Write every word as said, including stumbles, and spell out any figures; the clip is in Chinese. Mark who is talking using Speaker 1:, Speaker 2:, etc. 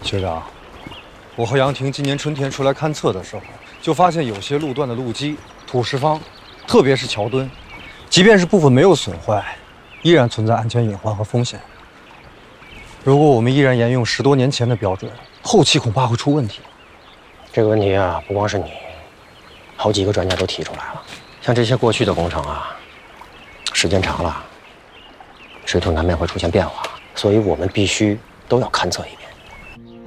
Speaker 1: 学长，我和杨婷今年春天出来勘测的时候，就发现有些路段的路基、土石方，特别是桥墩，即便是部分没有损坏，依然存在安全隐患和风险。如果我们依然沿用十多年前的标准，后期恐怕会出问题。
Speaker 2: 这个问题啊，不光是你，好几个专家都提出来了。像这些过去的工程啊，时间长了，水土难免会出现变化，所以我们必须都要勘测一遍。